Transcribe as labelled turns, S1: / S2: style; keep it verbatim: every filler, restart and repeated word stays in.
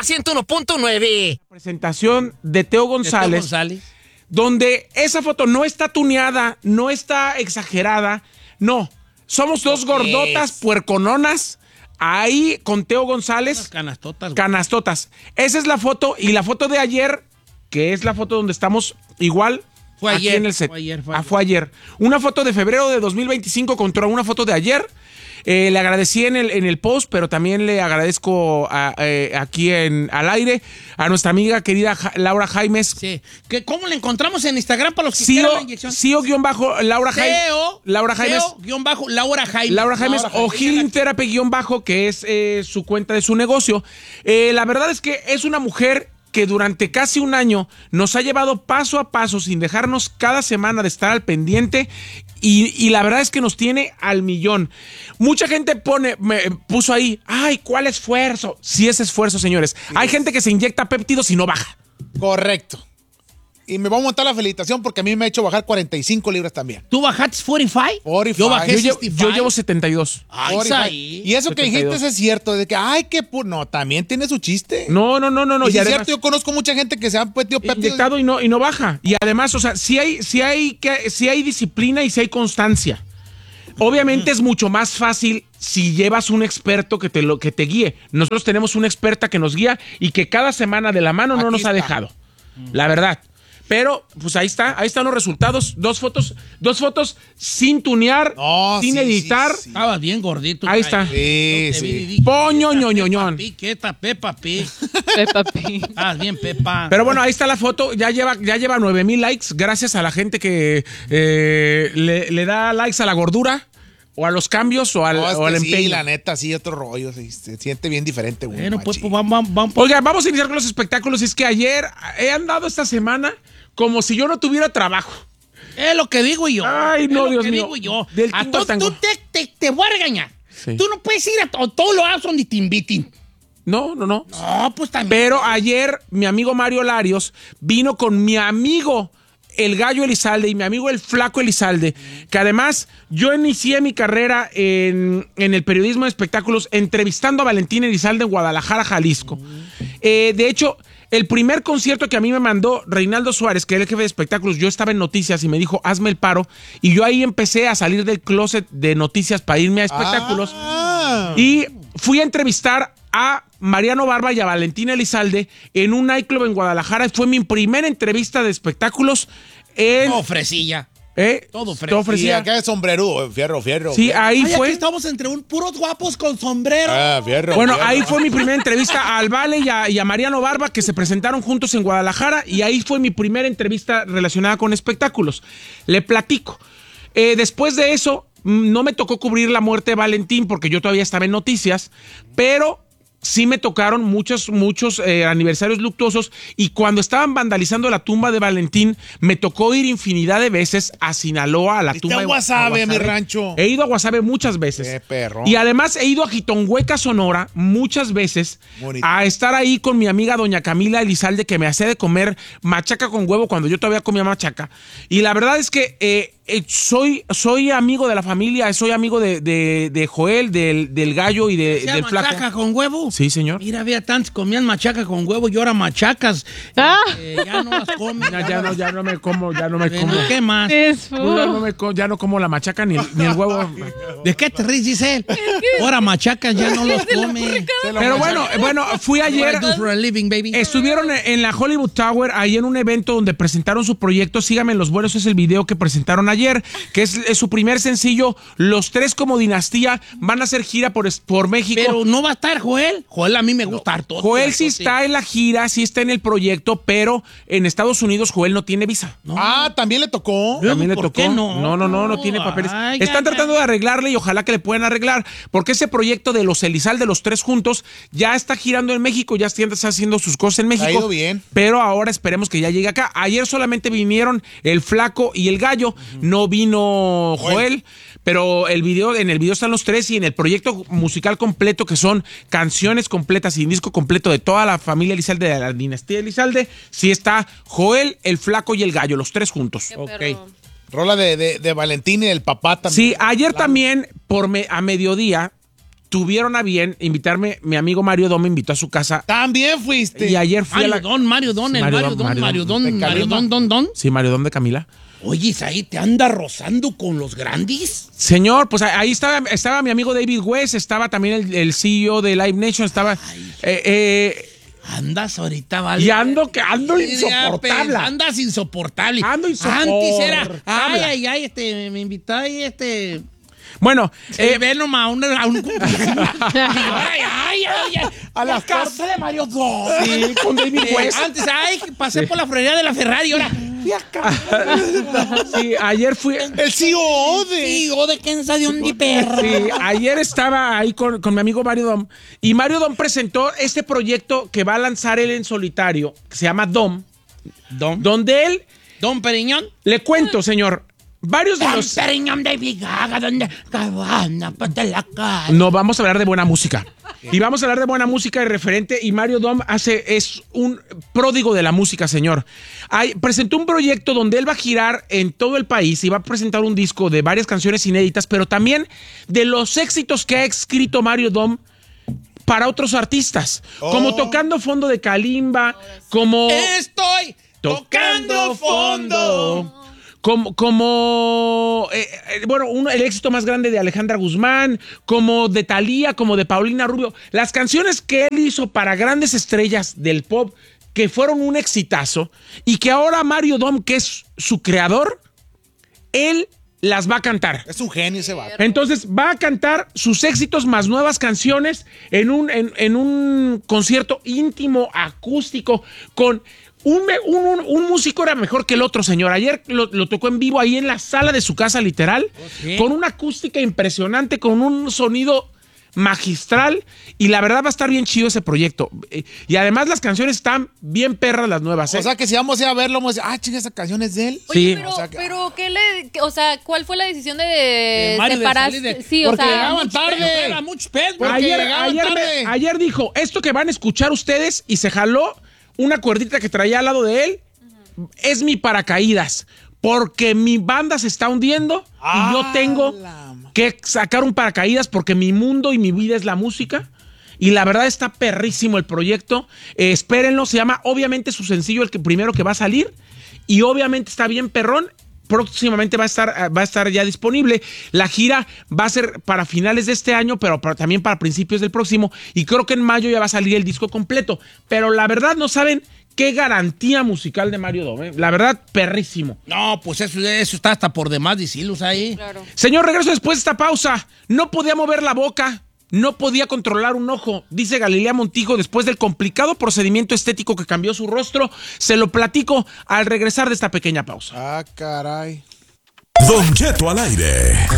S1: ciento uno punto nueve.
S2: Presentación de Teo González,
S1: De Teo González.
S2: donde esa foto no está tuneada, no está exagerada, no. Somos dos gordotas puercononas ahí con Teo González.
S1: Unas canastotas. güey.
S2: Canastotas. Esa es la foto. Y la foto de ayer, que es la foto donde estamos igual.
S1: Fue
S2: aquí
S1: ayer,
S2: en el set.
S1: fue ayer, fue
S2: Ah,
S1: ayer.
S2: fue ayer. Una foto de febrero de dos mil veinticinco contra una foto de ayer. Eh, le agradecí en el, en el post, pero también le agradezco a, eh, aquí en, al aire a nuestra amiga querida Ja- Laura Jaimes.
S1: Sí. ¿Qué, ¿Cómo la encontramos en Instagram para los que
S2: C E
S1: quieran la
S2: O,
S1: inyección?
S2: C E O guión bajo Laura Jaimes.
S1: Teo,
S2: Laura Jaimes.
S1: Teo, guión bajo, Laura Jaimes.
S2: Laura Jaimes o Healing Therapy guión bajo, que es eh, su cuenta de su negocio. Eh, la verdad es que es una mujer que durante casi un año nos ha llevado paso a paso sin dejarnos cada semana de estar al pendiente y, y la verdad es que nos tiene al millón. Mucha gente pone, me puso ahí, ay, ¿cuál esfuerzo? Sí es esfuerzo, señores. Hay gente que se inyecta péptidos y no baja.
S3: Correcto. Y me voy a montar la felicitación porque a mí me ha hecho bajar cuarenta y cinco libras también.
S1: ¿Tú bajaste cuarenta y cinco?
S3: cuarenta y cinco.
S1: Yo bajé
S2: Yo, llevo-
S1: sesenta y cinco.
S2: yo llevo setenta y dos.
S1: Ay,
S3: cuarenta y cinco.
S1: ahí.
S3: Y eso que
S2: setenta y dos.
S3: dijiste es cierto, de que, ay, qué pu... No, también tiene su chiste.
S2: No, no, no, no, no.
S3: y si
S2: y
S3: es
S2: además-
S3: cierto, yo conozco mucha gente que se han metido péptidos.
S2: inyectado y no, y no baja. Y además, o sea, sí hay, sí hay, que, sí hay disciplina y sí hay constancia. Obviamente es mucho más fácil si llevas un experto que te, lo, que te guíe. Nosotros tenemos una experta que nos guía y que cada semana de la mano no
S3: Aquí
S2: nos ha
S3: está.
S2: dejado. La verdad. Pero, pues ahí está, ahí están los resultados. Dos fotos, dos fotos sin tunear,
S3: No,
S2: sin
S3: sí,
S2: editar.
S3: sí, sí.
S1: Estabas bien gordito.
S2: Ahí
S1: Kai.
S2: está.
S1: Yo
S3: Sí,
S1: te
S3: sí.
S1: vi y dije,
S2: Poño,
S1: "Esta
S2: ñoñoñón".
S1: Peppa Pig, ¿qué esta Peppa Pig?
S4: Peppa Pig.
S1: Estabas bien, Pepa.
S2: Pero bueno, ahí está la foto. Ya lleva, ya lleva nueve mil likes. Gracias a la gente que eh, le, le da likes a la gordura, o a los cambios, o al,
S3: No, es
S2: o al
S3: que sí,
S2: empeño.
S3: la neta, sí, otro rollo. Sí, se siente bien diferente, güey.
S1: Bueno, pues,
S3: machín.
S1: pues vamos, vamos, vamos.
S2: Oiga, vamos a iniciar con los espectáculos. Es que ayer he andado esta semana como si yo no tuviera trabajo.
S1: Es lo que digo yo.
S2: Ay, no,
S1: es lo
S2: Dios
S1: que
S2: mío.
S1: digo yo.
S2: Del
S1: A
S2: tingo
S1: to-
S2: al tango.
S1: tú te, te, te voy a regañar.
S2: Sí.
S1: Tú no puedes ir a to- todos los lados donde te inviten.
S2: No, no, no.
S1: No, pues también.
S2: Pero ayer mi amigo Mario Larios vino con mi amigo el Gallo Elizalde y mi amigo el Flaco Elizalde, que además yo inicié mi carrera en, en el periodismo de espectáculos entrevistando a Valentín Elizalde en Guadalajara, Jalisco. Eh, de hecho, el primer concierto que a mí me mandó Reinaldo Suárez, que era el jefe de espectáculos, yo estaba en noticias y me dijo, hazme el paro. Y yo ahí empecé a salir del closet de noticias para irme a espectáculos.
S3: Ah.
S2: Y fui a entrevistar a Mariano Barba y a Valentín Elizalde en un nightclub en Guadalajara. Fue mi primera entrevista de espectáculos en...
S1: No, fresilla.
S2: ¿eh?
S1: todo fresco.
S2: Todo
S3: Y
S2: fresilla.
S3: acá es sombrerudo, fierro, fierro.
S2: Sí,
S3: fierro.
S2: ahí
S1: Ay,
S2: fue.
S1: aquí estamos entre un puros guapos con sombrero.
S3: Ah, fierro.
S2: Bueno,
S3: fierro.
S2: ahí fue mi primera entrevista al Vale y a, y a Mariano Barba, que se presentaron juntos en Guadalajara, y ahí fue mi primera entrevista relacionada con espectáculos. Le platico. Eh, después de eso, mm, no me tocó cubrir la muerte de Valentín, porque yo todavía estaba en noticias, pero sí me tocaron muchos, muchos eh, aniversarios luctuosos, y cuando estaban vandalizando la tumba de Valentín, me tocó ir infinidad de veces a Sinaloa, a la
S3: Está
S2: tumba de
S3: Guasave,
S2: a
S3: mi rancho.
S2: He ido a Guasave muchas veces.
S3: Qué perro.
S2: Y además he ido a Jitonhueca, Sonora, muchas veces
S3: Bonito.
S2: a estar ahí con mi amiga doña Camila Elizalde, que me hacía de comer machaca con huevo cuando yo todavía comía machaca. Y la verdad es que eh, eh, soy, soy amigo de la familia, soy amigo de, de, de Joel, del, del Gallo y de,
S1: ¿Sea
S2: del
S1: machaca
S2: Flaco.
S1: con huevo?
S2: Sí, señor.
S1: Mira, había tantos que comían machaca con huevo y ahora machacas.
S4: Ah.
S1: Eh, ya no las comen.
S2: Ya, ya no, ya no me como, ya no me
S1: Bueno,
S2: como.
S1: ¿qué más?
S4: Es
S2: Yo ya, no me co- ya no como la machaca ni, el- ni el huevo.
S1: ¿De qué te ríes, Giselle? Ahora machacas ya no los come.
S2: Pero bueno, bueno, fui ayer.
S1: What I do for a living, baby.
S2: Estuvieron en la Hollywood Tower, ahí en un evento donde presentaron su proyecto. Síganme en los buenos, es el video que presentaron ayer, que es, es su primer sencillo. Los tres como dinastía van a hacer gira por, por México.
S1: Pero no va a estar Joel. Joel a mí me gusta harto.
S2: Joel sí está en la gira, sí está en el proyecto, pero en Estados Unidos Joel no tiene visa.
S1: No.
S3: Ah, también le tocó.
S1: Luego,
S2: También le
S1: ¿por
S2: tocó.
S1: qué no?
S2: no, no, no, no tiene papeles.
S1: Ay,
S2: Están
S1: ya,
S2: tratando
S1: ya.
S2: de arreglarle y ojalá que le puedan arreglar, porque ese proyecto de los Elizalde, los tres juntos, ya está girando en México, ya está haciendo sus cosas en México.
S3: Ha ido bien.
S2: Pero ahora esperemos que ya llegue acá. Ayer solamente vinieron el Flaco y el Gallo, no vino Joel. Pero el video, en el video están los tres y en el proyecto musical completo, que son canciones completas y un disco completo de toda la familia Elizalde, de la dinastía Elizalde, sí está Joel, el Flaco y el Gallo, los tres juntos.
S4: Qué
S1: Ok.
S4: perro.
S3: Rola de, de, de Valentín y del papá también.
S2: Sí, ayer también, por me- a mediodía, tuvieron a bien invitarme, mi amigo Mario Dom me invitó a su casa.
S3: También fuiste.
S2: Y ayer fui
S1: Mario
S2: a la...
S1: Don, Mario Don,
S2: Sí,
S1: el
S2: Mario
S1: Mario
S2: Don,
S1: Don,
S2: Mario
S1: Mario
S2: Don.
S1: Don, Mario Don, Don, Don.
S2: Sí, Mario Dom de Camila.
S1: Oye, Isaí, ¿te anda rozando con los grandes?
S2: Señor, pues ahí estaba, estaba mi amigo David West, estaba también el, el C E O de Live Nation, estaba... Eh, eh,
S1: Andas ahorita, vale.
S2: y ando, que ando
S1: Sí,
S2: insoportable.
S1: Andas insoportable.
S2: Ando insoportable.
S1: Antes era, ay, ay, ay, este, me invitó ahí, este...
S2: Bueno,
S1: Eh,
S2: eh,
S1: ve nomás a un, a un cumpleaños. ay, ay, ay, ay.
S2: A la
S1: casa de Mario Dos.
S2: sí, con David
S1: Eh,
S2: West.
S1: antes, ay, pasé por la florería de la Ferrari, ahora fui acá.
S2: Sí, ayer fui...
S3: El C E O de...
S1: Sí, o de quién sabe dónde, perro.
S2: Sí, ayer estaba ahí con, con mi amigo Mario Dom y Mario Dom presentó este proyecto que va a lanzar él en solitario, que se llama Dom,
S1: Don,
S2: donde él,
S1: Don Periñón.
S2: le cuento, señor, varios de
S1: Don
S2: los...
S1: Periñón de Vigaga, donde cabana, pata la cara.
S2: No, vamos a hablar de buena música. Y vamos a hablar de buena música y referente. Y Mario Dom hace, es un pródigo de la música, señor. Hay, presentó un proyecto donde él va a girar en todo el país y va a presentar un disco de varias canciones inéditas, pero también de los éxitos que ha escrito Mario Dom para otros artistas.
S3: Oh.
S2: Como Tocando Fondo de Kalimba, como...
S1: Estoy tocando fondo.
S2: Como, como eh, eh, bueno, uno, el éxito más grande de Alejandra Guzmán, como de Thalía, como de Paulina Rubio. Las canciones que él hizo para grandes estrellas del pop, que fueron un exitazo, y que ahora Mario Dom, que es su creador, él las va a cantar.
S3: Es un genio ese vato.
S2: Entonces va a cantar sus éxitos más nuevas canciones en un, en, en un concierto íntimo, acústico, con... Un, un, un, un músico era mejor que el otro, señor. Ayer lo, lo tocó en vivo ahí en la sala de su casa, literal,
S1: Okay.
S2: con una acústica impresionante, con un sonido magistral, y la verdad va a estar bien chido ese proyecto. Y además las canciones están bien perras, las nuevas, ¿eh?
S3: O sea que si vamos a ir a verlo, vamos a decir, ah, chinga, esa canción es de él.
S2: Sí.
S4: Oye, pero,
S3: O sea que-
S4: pero ¿qué le, qué- o sea, ¿cuál fue la decisión de
S1: Eh, Mario, de
S4: separar?
S1: salir de-
S4: Sí, o
S1: porque
S4: sea,
S1: llegaban
S3: mucho
S1: tarde.
S3: pedo,
S1: Era mucho pedo.
S3: porque
S2: ayer,
S3: llegaban
S2: ayer,
S3: tarde.
S2: me- ayer dijo, esto que van a escuchar ustedes, y se jaló una cuerdita que traía al lado de él, es mi paracaídas, porque mi banda se está hundiendo y yo tengo que sacar un paracaídas porque mi mundo y mi vida es la música. Y la verdad está perrísimo el proyecto. Eh, espérenlo, se llama obviamente su sencillo, el que primero que va a salir, y obviamente está bien perrón. Próximamente va a estar, va a estar ya disponible. La gira va a ser para finales de este año, pero para, también para principios del próximo. Y creo que en mayo ya va a salir el disco completo. Pero la verdad no saben qué garantía musical de Mario Dom, ¿eh? La verdad, perrísimo.
S1: No, pues eso, eso está hasta por demás decirlos ahí.
S4: claro.
S2: Señor, regreso después de esta pausa. No podía mover la boca, no podía controlar un ojo, dice Galilea Montijo después del complicado procedimiento estético que cambió su rostro. Se lo platico al regresar de esta pequeña pausa.
S3: Ah, caray.
S5: Don Cheto al aire.